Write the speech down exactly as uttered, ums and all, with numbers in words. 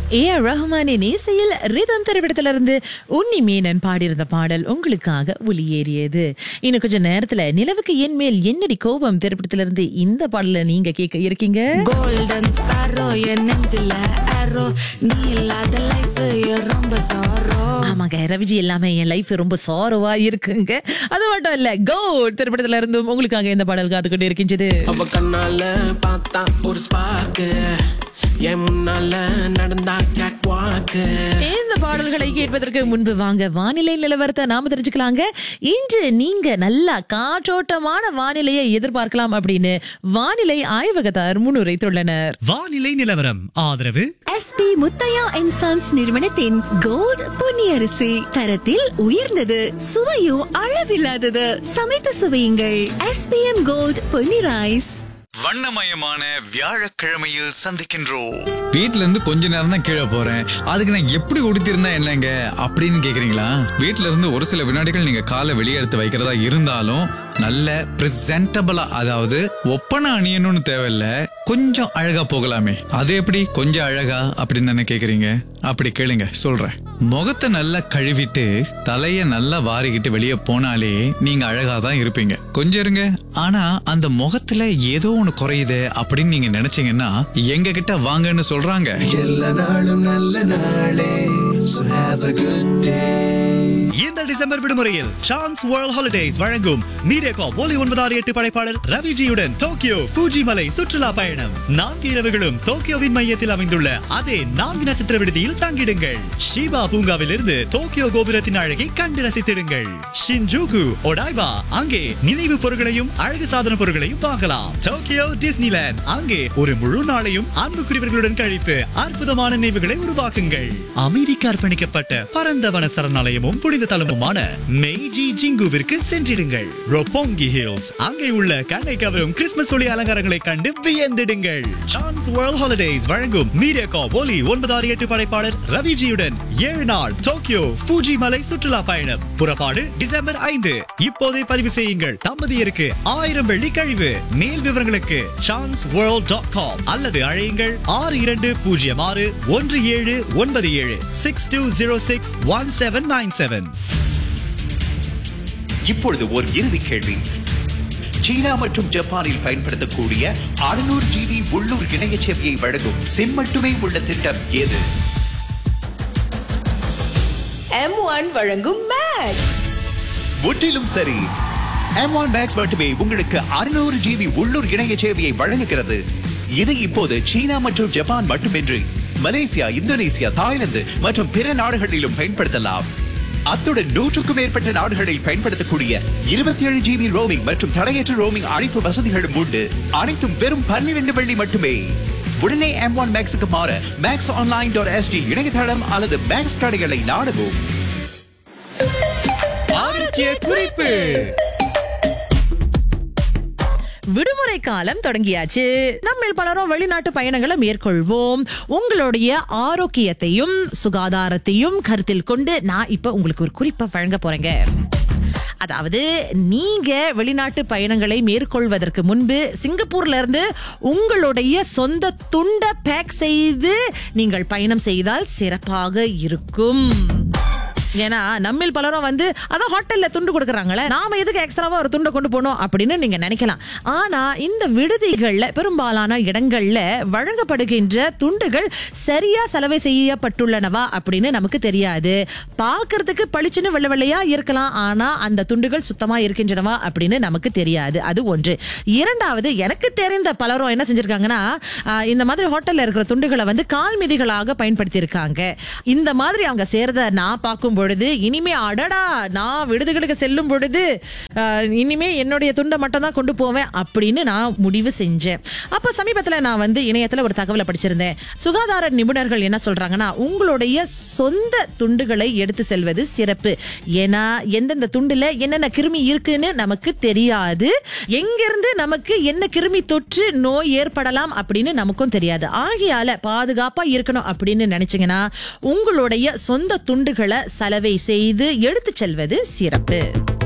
A R ரஹ்மானின் இசையில் rhythm திரைப்படத்திலிருந்து உன்னி மேனன் பாடியிருந்த பாடல் உங்களுக்காக ஒலியேறியது. இன்னும் கொஞ்ச நேரத்துல நிலவுக்கு என் மேல் என்னடி கோபம் திரைப்படத்திலிருந்து இந்த பாடல நீங்க கேட்க இருக்கீங்க. கோல்டன் ஸ்பாரோ என் நெஞ்சில ஆரோ நீ இல்லாத லைஃப் ரொம்ப சாரோ. ஆமாங்க, ரவிஜி எல்லாமே என் லைஃப் ரொம்ப சாரோவா இருக்குங்க. அது மட்டும் இல்ல, கோட் திரைப்படத்துல இருந்தும் உங்களுக்காக இந்த பாடல் காத்துக்கொண்டு இருக்கின்றது. அவ கண்ணால பார்த்தா ஒரு ஸ்பார்க்கு என் முன்னால நடந்தா கேட்வாக்கு. இந்த பாடல்களை கேட்பதற்கு முன்பு வாங்க வானிலை நிலவரத்தை நாம தெரிஞ்சுக்கலாங்க. இன்று நீங்க நல்லா காற்றோட்டமான வானிலையை எதிர்பார்க்கலாம் அப்படின்னு வானிலை ஆய்வகத்தார் முன்னுரைத்துள்ளனர். வானிலை நிலவரம் ஆதரவு எஸ்பி முத்தையா அண்ட் சன்ஸ் நிறுவனத்தின் கோல்ட் பொன்னியரிசி, தரத்தில் உயர்ந்தது, சுவையும் அளவில்லாதது. சமைத்து சுவையுங்கள். SPM gold Ponni rice. வண்ணமயமான வியாழக்கிழமையில் சந்திக்கின்றோம். வீட்ல இருந்து கொஞ்ச நேரம் தான் கீழே போறேன், அதுக்கு நான் எப்படி உடுத்திருந்தா என்னங்க அப்படின்னு கேக்குறீங்களா? வீட்ல இருந்து ஒரு சில வினாடிகள் நீங்க காலை வெளியே எடுத்து வைக்கிறதா இருந்தாலும் நல்ல பிரசன்டபிளா, அதாவது ஒப்பனை அணியணும்னு தேவையில்ல, கொஞ்சம் அழகா போகலாமே. அது எப்படி கொஞ்சம் அழகா அப்படின்னு தானே கேக்குறீங்க? அப்படி கேளுங்க, சொல்றேன். முகத்தை நல்லா கழுவிட்டு தலைய நல்லா வாரிக்கிட்டு வெளியே போனாலே நீங்க அழகா தான் இருப்பீங்க. கொஞ்சம் இருங்க, ஆனா அந்த முகத்துல ஏதோ ஒண்ணு குறையுது அப்படின்னு நீங்க நினைச்சீங்கன்னா எங்க கிட்ட வாங்கன்னு சொல்றாங்க. எல்லா நாளும் நல்ல நாளே, so have a good day. இந்த டிசம்பர் விடுமுறையில் சான்ஸ் வேர்ல்ட் ஹாலிடேஸ் வழங்கும் மீடியாகாப் ஒலி ஒன்பதாறு எட்டு படைப்பாளர் ரவிஜியுடன் டோக்கியோ ஃபூஜி மலை சுற்றுலா பயணம். நான்கு இரவுகளும் டோக்கியோவின் மையத்தில் அமைந்துள்ள அதே நான்கு நட்சத்திர விடுதியில் தங்கிடுங்கள். ஷிபா பூங்காவிலிருந்து டோக்கியோ கோபுரத்தின் அழகை கண்டு ரசித்திடுங்கள். ஷின்ஜூகு, ஒடாய்பா, அங்கே நினைவு பொருட்களையும் அழகு சாதன பொருட்களையும் பார்க்கலாம். டோக்கியோ டிஸ்னிலேண்ட், அங்கே ஒரு முழு நாளையும் அன்புக்குரியவர்களுடன் கழித்து அற்புதமான நினைவுகளை உருவாக்குங்கள். அமைதிக்கு அர்ப்பணிக்கப்பட்ட பரந்த வன சரணாலயமும் புனித தலமுமான மெய்ஜி ஜிங்குவிற்கு சென்றிடுங்கள். ரொப்போங்கி ஹில்ஸ், அங்கே உள்ள கண்ணை கவரும் கிறிஸ்துமஸ் ஒளி அலங்காரங்களை கண்டு வியந்திடுங்கள். சான்ஸ் வேர்ல்ட் ஹாலிடேஸ் வழங்கும் மீடியாகாப் ஒலி ஒன்பதாறு எட்டு படைப்பாளர் ரவிஜியுடன் ஏழு நாள் டோக்கியோ ஃபூஜி மலை சுற்றுலா பயணம். புறப்பாடு டிசம்பர் ஐந்து. இப்போதே பதிவு செய்யுங்கள். தம்பதியருக்கு ஆயிரம் வெள்ளி கழிவு. மேல் விவரங்களுக்கு சான்ஸ் வேர்ல்ட் டாட் காம் அல்லது அழையுங்கள் ஆறு இரண்டு பூஜ்ஜியம் ஆறு ஒன்று ஏழு ஒன்பது ஏழு six two zero six one seven nine seven. இப்பொழுது ஒரு இறுதி கேள்வி. சீனா மற்றும் ஜப்பானில் பயன்படுத்தக்கூடிய அறுநூறு ஜிபி உள்ளூர் இணைய சேவையை வழங்கும் சிம் மட்டுமே உள்ள திட்டம் எது? எம் ஒன் வழங்கும் மேக்ஸ். முற்றிலும் சரி. எம் ஒன் மேக்ஸ் மட்டுமே உங்களுக்கு அறுநூறு ஜிபி உள்ளூர் இணைய சேவையை வழங்குகிறது. இது இப்போது சீனா மற்றும் ஜப்பான் மட்டுமின்றி மலேசியா, இந்தோனேசியா, தாய்லாந்து மற்றும் பிற நாடுகளிலும் பயன்படுத்தலாம். அத்துடன் நூற்றுக்கும் மேற்பட்ட நாடுகளில் பயன்படுத்தக்கூடிய இருபத்தி ஏழு ஜிபி ரோமிங் மற்றும் தடையற்ற ரோமிங் அழைப்பு வசதிகளும் உண்டு. அனைத்தும் வெறும் பன்னிரண்டு வெள்ளி மட்டுமே. உடனே எம் ஒன் மேக்ஸுக்கு மாற மேக்ஸ் ஆன்லைன் டாட் எஸ்டி இணையதளம் அல்லது மேக்ஸ் கடைகளை நாடவும். ஆரோக்கிய குறிப்பு. விடுமுறை காலம் தொடங்கியாச்சு. நம்ம பலரும் வெளிநாட்டு பயணங்களை மேற்கொள்வோம். உங்களுடைய ஆரோக்கியத்தையும் சுகாதாரத்தையும் கருத்தில் கொண்டு நான் இப்ப உங்களுக்கு ஒரு குறிப்பை வழங்க போறேங்க. அதாவது, நீங்க வெளிநாட்டு பயணங்களை மேற்கொள்வதற்கு முன்பு சிங்கப்பூர்ல இருந்து உங்களுடைய சொந்த துண்டை பேக் செய்து நீங்கள் பயணம் செய்தால் சிறப்பாக இருக்கும். ஏன்னா நம்மில் பலரும் வந்து அதான் ஹோட்டல்ல துண்டு கொடுக்கறாங்களே, நாம எதுக்கு எக்ஸ்ட்ராவா ஒரு துண்டை கொண்டு போனோம் அப்படின்னு நீங்க நினைக்கலாம். ஆனா இந்த விடுதிகள்ல பெரும்பாலான இடங்கள்ல வழங்கப்படுகின்ற துண்டுகள் சரியா செலவு செய்யப்பட்டுள்ளனவா அப்படின்னு நமக்கு தெரியாது. பாக்குறதுக்கு பளிச்சுன்னு வெள்ளை வெள்ளையா இருக்கலாம், ஆனா அந்த துண்டுகள் சுத்தமா இருக்கின்றனவா அப்படின்னு நமக்கு தெரியாது. அது ஒன்று. இரண்டாவது, எனக்கு தெரிந்த பலரும் என்ன செஞ்சிருக்காங்கன்னா, இந்த மாதிரி ஹோட்டல்ல இருக்கிற துண்டுகளை வந்து கால் மிதிகளாக பயன்படுத்தி இருக்காங்க. இந்த மாதிரி அவங்க சேர்றத நான் பார்க்கும் பொழுது இனிமே அடடா, நான் விடுதிகளுக்கு செல்லும் பொழுது இனிமே என்னுடைய துண்டை மட்டும் தான் கொண்டு போவேன் அப்படின்னு நான் முடிவு செஞ்சேன். அப்ப சமீபத்துல நான் வந்து இணையத்துல ஒரு தகவலை படிச்சிருந்தேன். சுகாதார நிபுணர்கள் என்ன சொல்றாங்கன்னா, உங்களுடைய சொந்த துண்டுகளை எடுத்து செல்வது சிறப்பு. ஏன்னா எந்தெந்த துண்டுல என்னென்ன கிருமி இருக்குன்னு நமக்கு தெரியாது. எங்கிருந்து நமக்கு என்ன கிருமி தொற்று நோய் ஏற்படலாம் அப்படின்னு நமக்கும் தெரியாது. ஆகையால பாதுகாப்பா இருக்கணும் அப்படின்னு நினைச்சீங்கன்னா உங்களுடைய சொந்த துண்டுகளை செலவை செய்து எடுத்து செல்வது சிறப்பு.